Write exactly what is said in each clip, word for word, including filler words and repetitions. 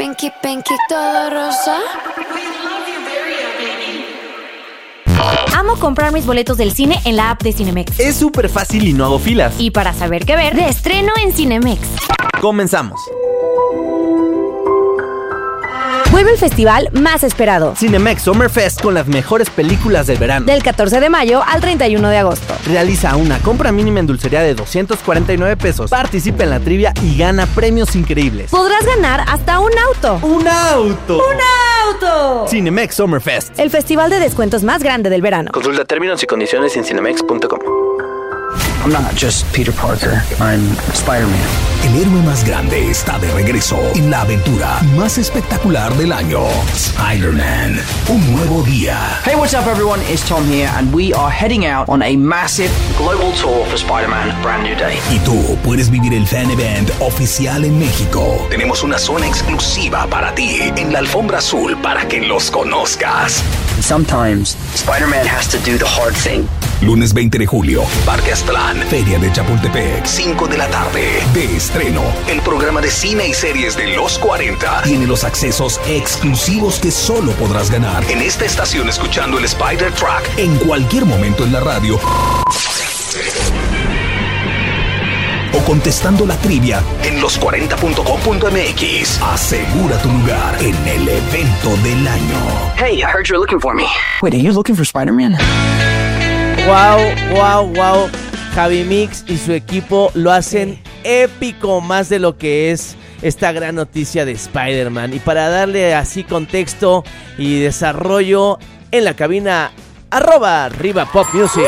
Pinky, pinky, todo rosa. Amo comprar mis boletos del cine en la app de Cinemex. Es súper fácil y no hago filas. Y para saber qué ver, de estreno en Cinemex. Comenzamos. Vuelve el festival más esperado. Cinemex Summer Fest con las mejores películas del verano. Del catorce de mayo al treinta y uno de agosto. Realiza una compra mínima en dulcería de doscientos cuarenta y nueve pesos. Participa en la trivia y gana premios increíbles. Podrás ganar hasta un auto. ¡Un auto! ¡Un auto! Cinemex Summer Fest. El festival de descuentos más grande del verano. Consulta términos y condiciones en cinemex punto com. I'm not just Peter Parker, I'm Spider-Man. El héroe más grande está de regreso en la aventura más espectacular del año. Spider-Man, un nuevo día. Hey, what's up everyone? It's Tom here and we are heading out on a massive global tour for Spider-Man Brand New Day. Y tú puedes vivir el fan event oficial en México. Tenemos una zona exclusiva para ti en la alfombra azul para que los conozcas. Sometimes Spider-Man has to do the hard thing. Lunes veinte de julio, Parque Aztlán, Feria de Chapultepec, cinco de la tarde. De estreno, el programa de cine y series de los cuarenta. Tiene los accesos exclusivos que solo podrás ganar en esta estación escuchando el Spider Track en cualquier momento en la radio o contestando la trivia en los cuarenta punto com punto m x. Asegura tu lugar en el evento del año. Hey, I heard you're looking for me. Wait, are you looking for Spider-Man? Wow, wow, wow. Javi Mix y su equipo lo hacen épico, más de lo que es esta gran noticia de Spider-Man. Y para darle así contexto y desarrollo, en la cabina, arroba Riva Pop Music.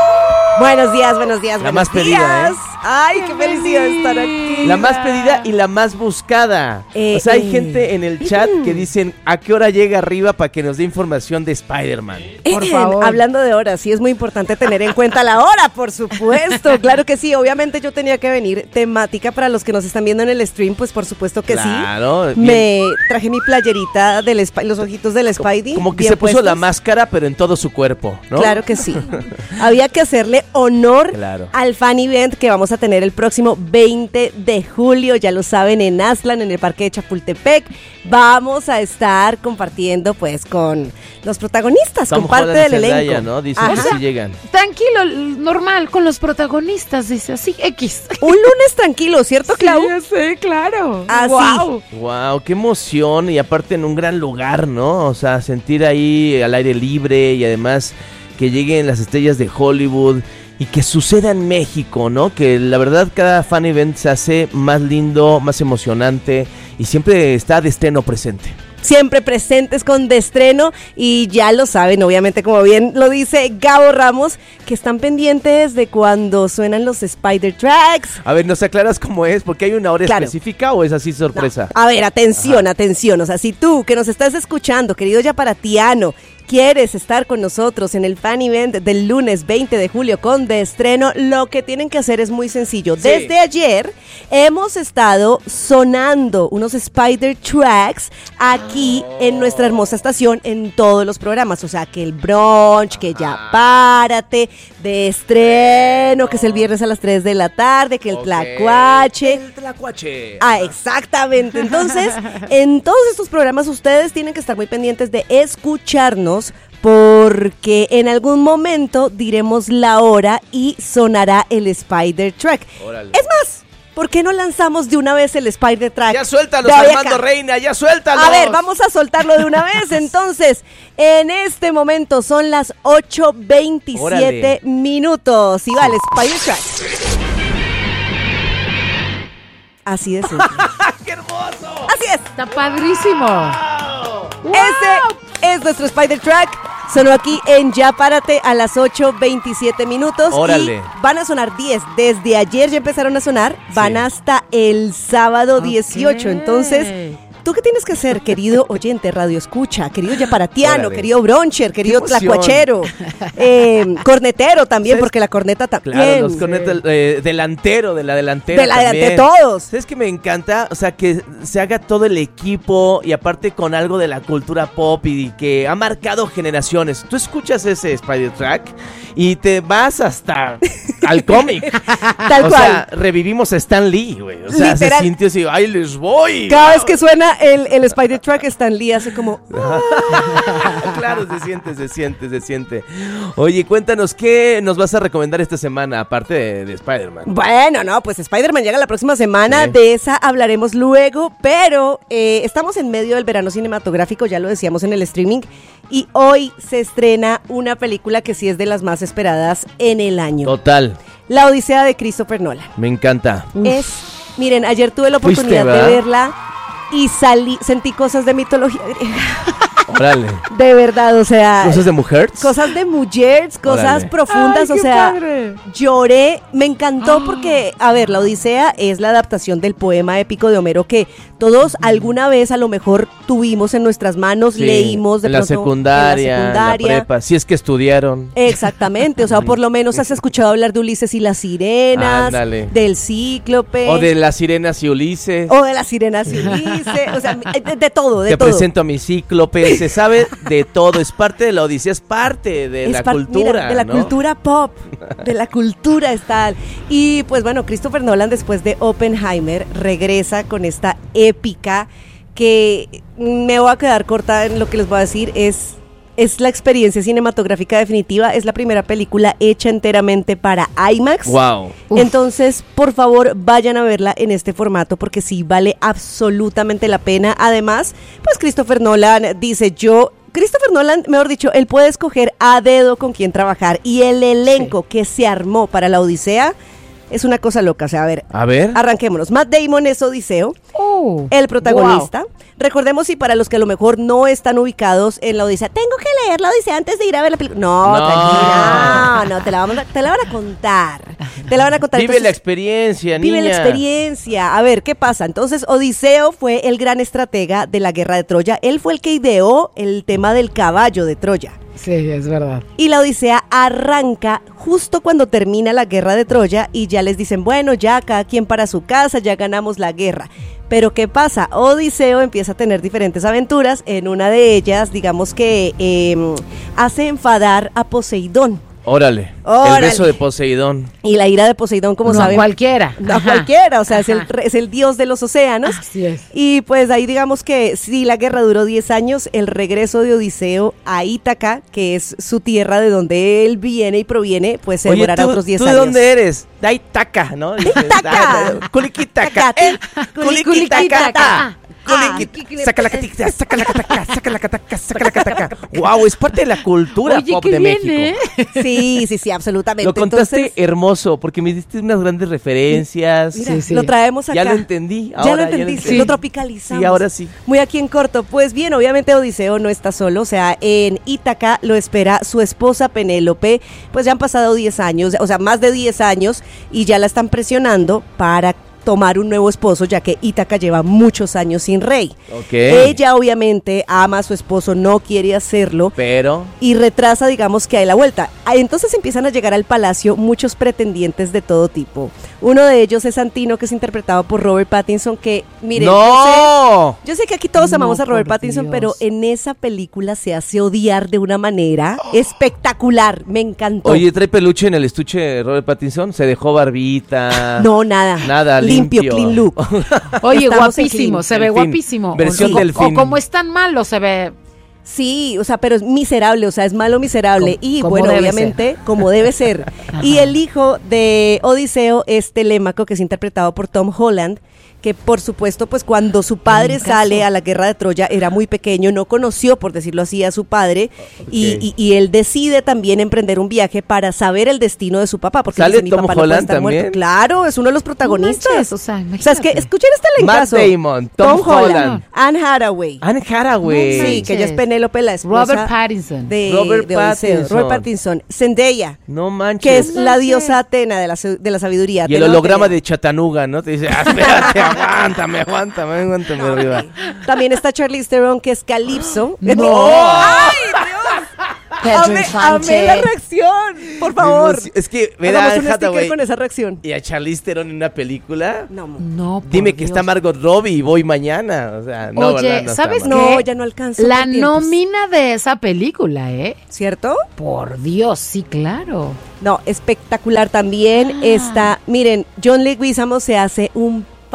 Buenos días, buenos días, La buenos más pedida, días. ¿eh? Ay, qué felicidad estar aquí. La más pedida y la más buscada. Eh, o sea, hay eh. gente en el chat que dicen a qué hora llega arriba para que nos dé información de Spider-Man. Por favor. Hablando de horas, sí es muy importante tener en cuenta la hora, por supuesto. Claro que sí, obviamente yo tenía que venir. Temática para los que nos están viendo en el stream, pues por supuesto que Claro, sí. bien. Me traje mi playerita, del Sp- los ojitos del Spidey. Como que bien se puso puestos. la máscara, pero en todo su cuerpo, ¿no? Claro que sí. Había que hacerle honor Claro. al fan event que vamos a tener el próximo veinte de julio, ya lo saben, en Aztlán, en el Parque de Chapultepec. Vamos a estar compartiendo pues con los protagonistas, Tom con parte Holland y del Zendaya, elenco. ¿no? Dicen Ajá. que sí llegan. Tranquilo, normal, con los protagonistas, dice así, X. Un lunes tranquilo, ¿cierto, Clau? Sí, ya sé, claro. Así. Wow. Wow, qué emoción, y aparte en un gran lugar, ¿no? O sea, sentir ahí al aire libre y además que lleguen las estrellas de Hollywood y que suceda en México, ¿no? Que la verdad cada fan event se hace más lindo, más emocionante y siempre está de estreno presente. Siempre presentes con de estreno y ya lo saben, obviamente, como bien lo dice Gabo Ramos, que están pendientes de cuando suenan los Spider Tracks. A ver, ¿nos aclaras cómo es? ¿Porque hay una hora Claro. específica o es así sorpresa? No. A ver, atención, Ajá. atención, o sea, si tú que nos estás escuchando, querido yaparatiano, quieres estar con nosotros en el fan event del lunes veinte de julio con de estreno, lo que tienen que hacer es muy sencillo. Sí. Desde ayer hemos estado sonando unos Spider Tracks aquí en nuestra hermosa estación en todos los programas, o sea, que el brunch, que ya párate, de estreno, que es el viernes a las tres de la tarde, que el Ok. tlacuache. El tlacuache. Ah, exactamente. Entonces, en todos estos programas ustedes tienen que estar muy pendientes de escucharnos porque en algún momento diremos la hora y sonará el Spider Track. Órale. Es más, ¿por qué no lanzamos de una vez el Spider Track? Ya suéltalos, de hoy Armando acá? Reina, ya suéltalos. A ver, vamos a soltarlo de una vez. Entonces, en este momento son las ocho veintisiete Órale. minutos. Y vale, Spider Track. Así de simple. ¡Qué hermoso! Así es. Está padrísimo. ¡Wow! Ese es nuestro Spider Track. Sonó aquí en Ya Párate a las ocho veintisiete minutos. Órale. Y van a sonar diez. Desde ayer ya empezaron a sonar. Van Sí. hasta el sábado dieciocho. Ok. Entonces, ¿tú qué tienes que hacer, querido oyente, radio escucha, querido yaparatiano, Órale. querido broncher, querido Qué emoción. tlacuachero, eh, cornetero también, ¿Sabes? porque la corneta también. Claro, los cornetas, eh, delantero de la delantera De la también. de todos. ¿Sabes qué me encanta? O sea, que se haga todo el equipo y aparte con algo de la cultura pop y que ha marcado generaciones. Tú escuchas ese Spider Track y te vas hasta al cómic. Tal o cual. sea, revivimos a Stan Lee, güey. O sea, Literal. se sintió así, ¡ay, les voy! Cada ¡Wow! vez que suena el, el Spider-Truck Stan Lee hace como... Claro, se siente, se siente, se siente. Oye, cuéntanos, ¿qué nos vas a recomendar esta semana, aparte de, de Spider-Man? Bueno, no, pues Spider-Man llega la próxima semana, Sí. de esa hablaremos luego, pero eh, estamos en medio del verano cinematográfico, ya lo decíamos en el streaming, y hoy se estrena una película que sí es de las más esperadas en el año. Total, La Odisea de Christopher Nolan. me encanta. Es, miren, ayer tuve la Fuiste, oportunidad ¿verdad? de verla y salí, sentí cosas de mitología griega. Órale. De verdad, o sea... ¿Cosas de mujeres? Cosas de mujeres, cosas Órale. profundas, Ay, o qué sea, padre. lloré, me encantó porque, a ver, la Odisea es la adaptación del poema épico de Homero que todos alguna vez a lo mejor tuvimos en nuestras manos, Sí, leímos de en la pronto secundaria, en la secundaria. en la prepa, si es que estudiaron. Exactamente, o sea, por lo menos has escuchado hablar de Ulises y las sirenas, Ándale. del cíclope. O de las sirenas y Ulises. o de las sirenas y Ulises, o sea, de, de todo, de Te todo. presento a mi cíclope, se sabe de todo, es parte de la Odisea, es parte de Es la par- cultura, mira, de la ¿no? cultura pop, de la cultura está. Y pues bueno, Christopher Nolan después de Oppenheimer regresa con esta épica que me voy a quedar corta en lo que les voy a decir, es, es la experiencia cinematográfica definitiva, es la primera película hecha enteramente para IMAX. Wow. Uf. Entonces, por favor, vayan a verla en este formato porque sí vale absolutamente la pena. Además, pues Christopher Nolan dice, yo... Christopher Nolan, mejor dicho, él puede escoger a dedo con quién trabajar y el elenco que se armó para la Odisea es una cosa loca. O sea, a ver, A ver. arranquémonos. Matt Damon es Odiseo, Oh, el protagonista. Recordemos, y para los que a lo mejor no están ubicados en la Odisea, tengo que leer la Odisea antes de ir a ver la película. No, No. tranquila, no, te la, vamos a- te la van a contar. Te la van a contar. Vive la Entonces, experiencia, Vive niña. la experiencia. A ver, ¿qué pasa? Entonces, Odiseo fue el gran estratega de la guerra de Troya. Él fue el que ideó el tema del caballo de Troya. sí, es verdad. Y la Odisea arranca justo cuando termina la guerra de Troya y ya les dicen, bueno, ya cada quien para su casa, ya ganamos la guerra. Pero ¿qué pasa? Odiseo empieza a tener diferentes aventuras. En una de ellas, digamos que eh, hace enfadar a Poseidón. Órale. Órale. El beso de Poseidón. Y la ira de Poseidón, como No a saben... cualquiera. No a Ajá. cualquiera, o sea, es el, Ajá. re- es el dios de los océanos. Así es. Y pues ahí digamos que si la guerra duró diez años, el regreso de Odiseo a Ítaca, que es su tierra de donde él viene y proviene, pues se Oye, demorará ¿tú, otros diez ¿tú años. de dónde eres? De Itaca, ¿no? Dices, Itaca. ah, de- Culiquitaca. Tacate. eh, Culiquitaca. Ah. Culiquitaca. Saca la catica, saca la cataca, saca la cataca, saca la cataca. Wow, es parte de la cultura Oye, pop qué de bien, México. ¿eh? Sí, sí, sí, absolutamente. Lo contaste Entonces, hermoso, porque me diste unas grandes referencias. mira, Sí, sí. lo traemos acá. Ya lo entendí. Ya Ahora, lo entendiste, Sí. lo tropicalizamos. Sí, ahora sí. Muy aquí en corto. Pues bien, obviamente Odiseo no está solo, o sea, en Ítaca lo espera su esposa Penélope, pues ya han pasado diez años, o sea, más de diez años, y ya la están presionando para tomar un nuevo esposo, ya que Ítaca lleva muchos años sin rey. Ok. Ella obviamente ama a su esposo, no quiere hacerlo, Pero... y retrasa, digamos, que hay la vuelta. Ah, Entonces empiezan a llegar al palacio muchos pretendientes de todo tipo. Uno de ellos es Santino, que es interpretado por Robert Pattinson, que, miren, yo sé, ¡No! yo sé que aquí todos No, amamos a Robert por Pattinson, Dios. pero en esa película se hace odiar de una manera espectacular. Me encantó. Oye, ¿trae peluche en el estuche de Robert Pattinson? ¿Se dejó barbita? no, nada. Nada, limpio, limpio. clean look. Oye, Estamos en guapísimo, clean. se ve Delfín. guapísimo. Versión o, o- delfín. o como es tan malo, se ve. Sí, o sea, pero es miserable, o sea, es malo miserable. Como- y como bueno, debe obviamente, como debe ser. Y el hijo de Odiseo es Telémaco, que es interpretado por Tom Holland, que por supuesto, pues cuando su padre Nunca sale so- a la guerra de Troya, era muy pequeño, no conoció, por decirlo así, a su padre, y, Ok. y- y él decide también emprender un viaje para saber el destino de su papá, porque ¿Sale dice, mi Tom papá no puede Holland estar muerto. también? Claro, es uno de los protagonistas. No manches, o sea, O sea, es que imagínate. escuchen este Matt elencazo. Damon, Tom Holland. Anne Hathaway. Anne Hathaway. No Sí, que ella es manches. Penélope, la esposa Robert Pattinson. de Robert de Odiseo. Pattinson. Robert Pattinson. Zendaya, No manches. que es No la manches. diosa Atena de la, su- de la sabiduría. Y el Atena holograma Atenea. de Chattanooga, ¿no? Te dice, ah, espérate, aguántame, aguántame, aguántame arriba. También está Charlize Theron, que es Calypso. No. ¡Ay, Dios! Amé, amé la reacción, por favor. Es que ver a Hagamos Anne un sticker Hathaway con esa reacción. y a Charlize Theron en una película. No, mo- No, por Dime que Dios. está Margot Robbie y voy mañana. O sea, no, Oye, ¿verdad? No está ¿sabes mal. qué? no, ya no alcanzo. La por tiempos. nómina de esa película, ¿eh? ¿Cierto? Por Dios, sí, claro. No, espectacular también Ah. está. Miren, John Leguizamo se hace un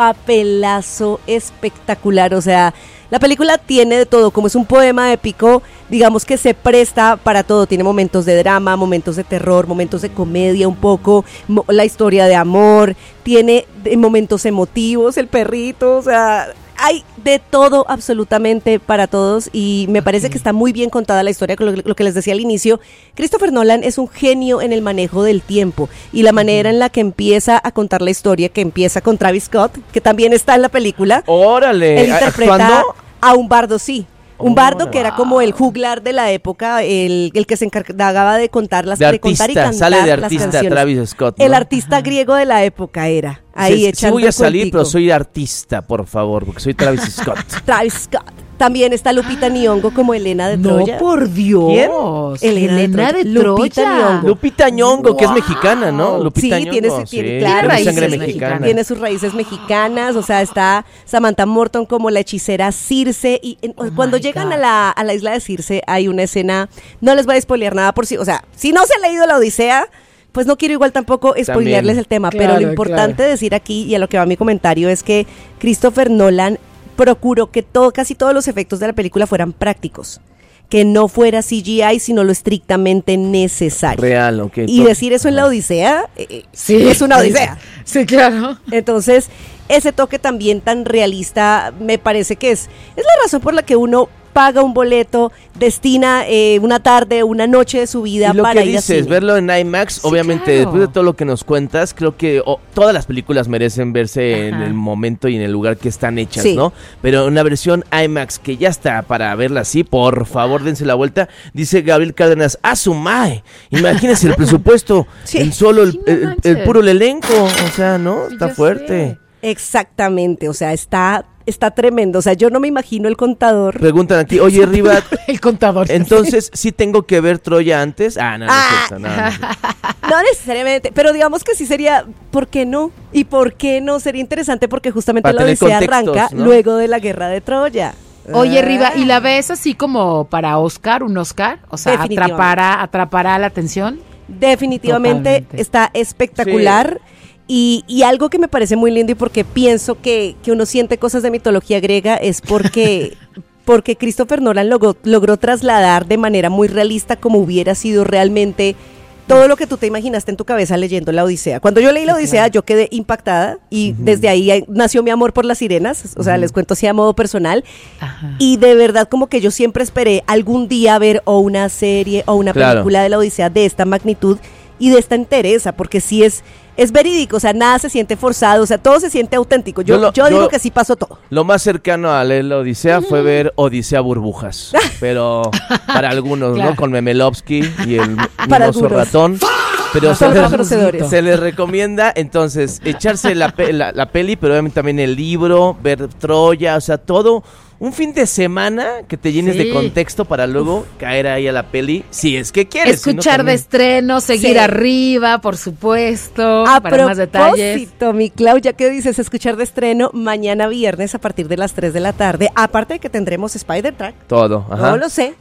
papelazo espectacular, o sea, la película tiene de todo, como es un poema épico, digamos que se presta para todo, tiene momentos de drama, momentos de terror, momentos de comedia un poco, mo- la historia de amor, tiene de- momentos emotivos, el perrito, o sea, hay de todo absolutamente para todos y me parece que está muy bien contada la historia, con lo, lo que les decía al inicio. Christopher Nolan es un genio en el manejo del tiempo y la manera en la que empieza a contar la historia, que empieza con Travis Scott, que también está en la película. ¡Órale! Él interpreta ¿Actuando? a un bardo, sí. Un bardo Oh, que era como el juglar de la época, el, el que se encargaba de contar las De de contar y artista, cantar sale de las artista canciones. Travis Scott, ¿no? El artista griego de la época era. Ahí Sí, sí echando voy a el salir, cuentico. pero soy artista, por favor, porque soy Travis Scott. Travis Scott. También está Lupita Nyong'o como Elena de No, Troya. por Dios. Elena de Elena de Troya. Lupita Troya. Nyong'o. Lupita Nyong'o, que es mexicana, ¿no? Lupita Sí, Nyong'o, tiene, su- sí, tiene, claro, tiene sangre raíces mexicana. mexicanas. tiene sus raíces mexicanas, o sea, está Samantha Morton como la hechicera Circe, y en- Oh cuando my llegan God. a la, a la isla de Circe hay una escena, no les voy a spoilear nada por si, o sea, si no se han leído la Odisea, pues no quiero igual tampoco spoilearles el tema, pero Claro, lo importante claro. decir aquí, y a lo que va mi comentario, es que Christopher Nolan procuró que todo, casi todos los efectos de la película fueran prácticos, que no fuera C G I, sino lo estrictamente necesario. Real, ok. Y todo- decir eso en la Odisea, eh, Sí. es una Odisea. Sí, claro. Entonces, ese toque también tan realista me parece que es, es la razón por la que uno paga un boleto, destina eh, una tarde, una noche de su vida Y lo para que ir a dices, cine. verlo en IMAX, obviamente, claro. después de todo lo que nos cuentas, creo que oh, todas las películas merecen verse en Ajá. el momento y en el lugar que están hechas, Sí. ¿no? Pero una versión IMAX que ya está para verla así, por favor, dense la vuelta. Dice Gabriel Cárdenas, ¡ah, su mae! Imagínense el presupuesto, Sí. en solo el, Sí, no el- el manches. puro elenco, o sea, ¿no? Sí, Está ya fuerte. sé. Exactamente, o sea, está, está tremendo. O sea, yo no me imagino el contador. Preguntan aquí, oye, Riva, El contador. entonces, ¿sí tengo que ver Troya antes? Ah, no, no es Ah. cierto, no, no es cierto. No necesariamente, pero digamos que sí sería, ¿por qué no? ¿Y por qué no? Sería interesante porque justamente Para la tener Odisea contextos, arranca ¿no? luego de la guerra de Troya. Oye, Ah. Riva, ¿y la ves así como para Oscar, un Oscar? O sea, Definitivamente. atrapará, atrapará la atención. Definitivamente Totalmente. está espectacular. Y, y algo que me parece muy lindo y porque pienso que, que uno siente cosas de mitología griega es porque, porque Christopher Nolan logró, logró trasladar de manera muy realista como hubiera sido realmente todo lo que tú te imaginaste en tu cabeza leyendo la Odisea. Cuando yo leí la Odisea yo quedé impactada y desde ahí eh, nació mi amor por las sirenas, o sea, les cuento así a modo personal. Ajá. Y de verdad como que yo siempre esperé algún día ver o una serie o una Claro. película de la Odisea de esta magnitud y de esta entereza, porque sí es, es verídico, o sea, nada se siente forzado, o sea, todo se siente auténtico. Yo, Yo lo- yo digo yo- que sí pasó todo. Lo más cercano a leer la Odisea fue ver Odisea Burbujas. Pero para algunos, Claro. ¿no? Con Memelovsky y el Para mimoso algunos. ratón. Pero se Para los les, conocedores. se les recomienda, entonces, echarse la, pe- la, la peli, pero obviamente también el libro, ver Troya, o sea, todo. Un fin de semana que te llenes de Sí. contexto para luego caer ahí a la peli, si es que quieres. si no, Escuchar de también. estreno, seguir Sí. arriba, por supuesto, A para más detalles. propósito, mi Clau, ya que dices escuchar de estreno, mañana viernes a partir de las tres de la tarde, aparte de que tendremos Spider-Track, Todo, ajá. no lo sé,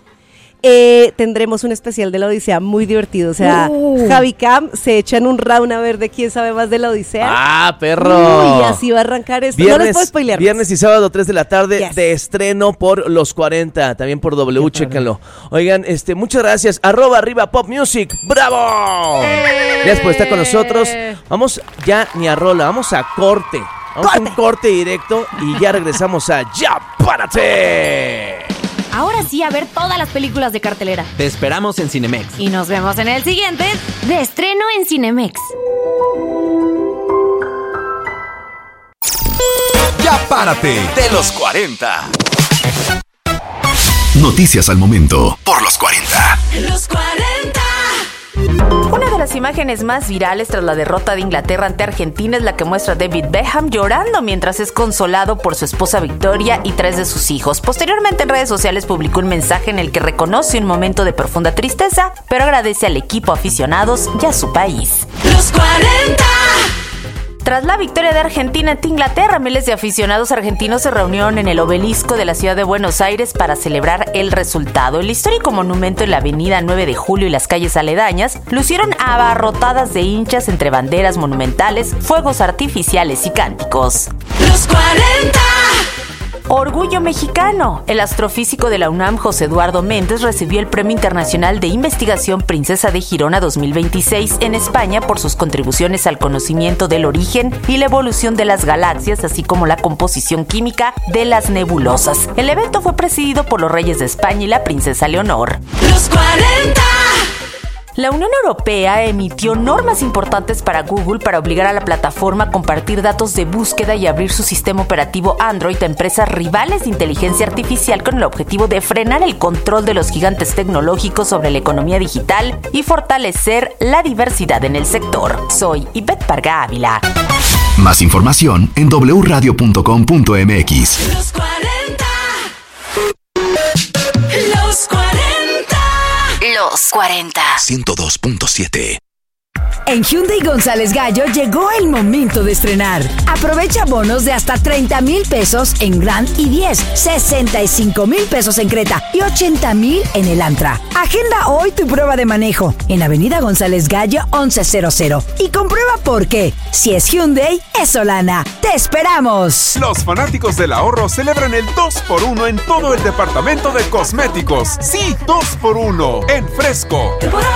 eh, tendremos un especial de la Odisea muy divertido, o sea, Uh. Javi Cam se echan un round a ver de quién sabe más de la Odisea. ¡Ah, perro! Uy, así va a arrancar esto. no les puedo spoilear. más. Viernes y sábado, tres de la tarde, Yes. de estreno por Los cuarenta, también por W, chéquenlo. Oigan, este, muchas gracias, arroba arriba Pop Music, ¡bravo! Gracias por estar con nosotros. Vamos ya ni a rola, vamos a corte. Vamos a un corte directo y ya regresamos a Ya Párate. Ahora sí, a ver todas las películas de cartelera. Te esperamos en Cinemex. Y nos vemos en el siguiente de estreno en Cinemex. Ya Párate de los cuarenta. Noticias al momento por los cuarenta. Los cuarenta. Una de las imágenes más virales tras la derrota de Inglaterra ante Argentina es la que muestra a David Beckham llorando mientras es consolado por su esposa Victoria y tres de sus hijos. Posteriormente en redes sociales publicó un mensaje en el que reconoce un momento de profunda tristeza, pero agradece al equipo, aficionados y a su país. Los cuarenta. Tras la victoria de Argentina ante Inglaterra, miles de aficionados argentinos se reunieron en el obelisco de la ciudad de Buenos Aires para celebrar el resultado. El histórico monumento en la avenida nueve de julio y las calles aledañas lucieron abarrotadas de hinchas entre banderas monumentales, fuegos artificiales y cánticos. Los cuarenta. Orgullo mexicano. El astrofísico de la UNAM, José Eduardo Méndez, recibió el Premio Internacional de Investigación Princesa de Girona dos mil veintiséis en España por sus contribuciones al conocimiento del origen y la evolución de las galaxias, así como la composición química de las nebulosas. El evento fue presidido por los reyes de España y la princesa Leonor. Los cuarenta. La Unión Europea emitió normas importantes para Google para obligar a la plataforma a compartir datos de búsqueda y abrir su sistema operativo Android a empresas rivales de inteligencia artificial con el objetivo de frenar el control de los gigantes tecnológicos sobre la economía digital y fortalecer la diversidad en el sector. Soy Ivette Parga Ávila. Más información en doble u radio punto com punto m x. Los cuarenta. Los cuarenta. Los cuarenta. ciento dos punto siete. En Hyundai González Gallo llegó el momento de estrenar. Aprovecha bonos de hasta treinta mil pesos en Grand i diez, sesenta y cinco mil pesos en Creta y ochenta mil en el Antra. Agenda hoy tu prueba de manejo en Avenida González Gallo once y comprueba por qué. Si es Hyundai, es Solana. ¡Te esperamos! Los fanáticos del ahorro celebran el dos por uno en todo el departamento de cosméticos. Sí, dos por uno en Fresco.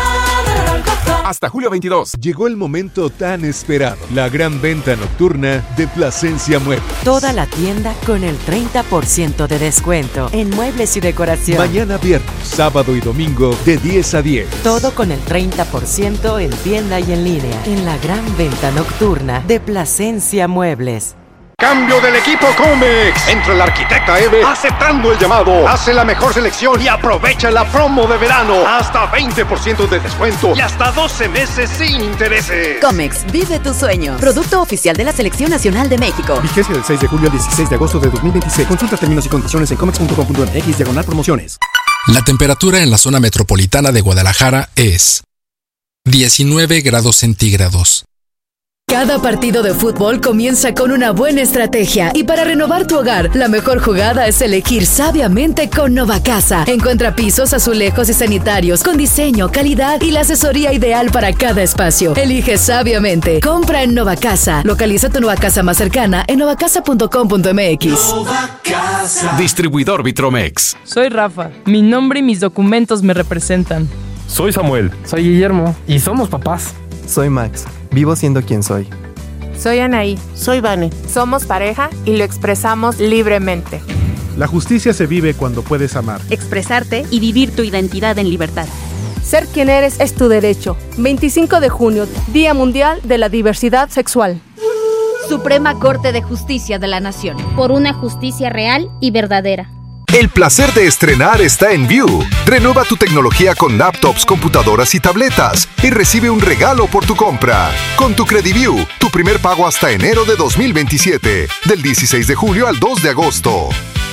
Hasta julio veintidós. Llegó el momento tan esperado. La gran venta nocturna de Plasencia Muebles. Toda la tienda con el treinta por ciento de descuento en muebles y decoración. Mañana viernes, sábado y domingo de diez a diez. Todo con el treinta por ciento en tienda y en línea. En la gran venta nocturna de Plasencia Muebles. Cambio del equipo Comex. Entra el arquitecta Eve aceptando el llamado. Hace la mejor selección y aprovecha la promo de verano. Hasta veinte por ciento de descuento y hasta doce meses sin intereses. Comex, vive tus sueños. Producto oficial de la Selección Nacional de México. Vigencia del seis de julio al dieciséis de agosto de dos mil veintiséis. Consulta términos y condiciones en comex punto com punto m x diagonal promociones. La temperatura en la zona metropolitana de Guadalajara es diecinueve grados centígrados. Cada partido de fútbol comienza con una buena estrategia y para renovar tu hogar, la mejor jugada es elegir sabiamente con Novacasa. Encuentra pisos, azulejos y sanitarios con diseño, calidad y la asesoría ideal para cada espacio. Elige sabiamente. Compra en Novacasa. Localiza tu Novacasa más cercana en novacasa punto com punto m x. Novacasa. Distribuidor Vitromex. Soy Rafa. Mi nombre y mis documentos me representan. Soy Samuel. Soy Guillermo. Y somos papás. Soy Max. Vivo siendo quien soy. Soy Anaí. Soy Vane. Somos pareja y lo expresamos libremente. La justicia se vive cuando puedes amar, expresarte y vivir tu identidad en libertad. Ser quien eres es tu derecho. veinticinco de junio, Día Mundial de la Diversidad Sexual. Suprema Corte de Justicia de la Nación. Por una justicia real y verdadera. El placer de estrenar está en View. Renueva tu tecnología con laptops, computadoras y tabletas y recibe un regalo por tu compra. Con tu CrediView, tu primer pago hasta enero de dos mil veintisiete, del dieciséis de julio al dos de agosto.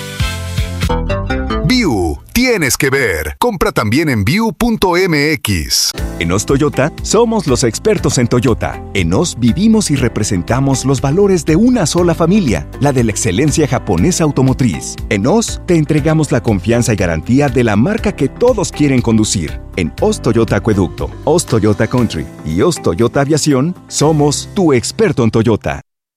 View, tienes que ver. Compra también en view punto m x. En Os Toyota, somos los expertos en Toyota. En Os vivimos y representamos los valores de una sola familia, la de la excelencia japonesa automotriz. En Os, te entregamos la confianza y garantía de la marca que todos quieren conducir. En Os Toyota Acueducto, Os Toyota Country y Os Toyota Aviación, somos tu experto en Toyota.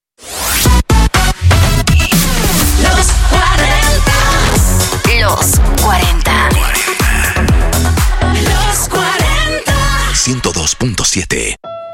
Los cuarenta. ciento dos punto siete.